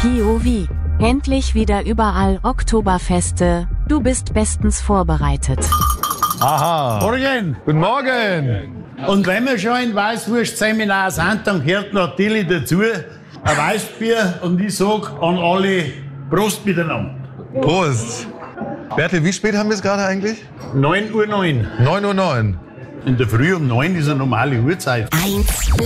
POV. Endlich wieder überall Oktoberfeste. Du bist bestens vorbereitet. Aha. Morgen. Guten Morgen. Und wenn wir schon in Weißwurstseminar sind, dann gehört natürlich dazu ein Weißbier. Und ich sag an alle Prost miteinander. Prost. Bertel, wie spät haben wir es gerade eigentlich? 9:09 Uhr. 9:09 Uhr. In der Früh um 9 ist eine normale Uhrzeit.